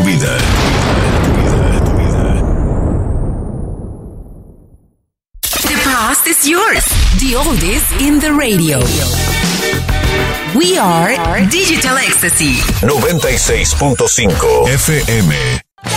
vida. The past is yours. The oldies in the radio. We are Digital Ecstasy 96.5 FM.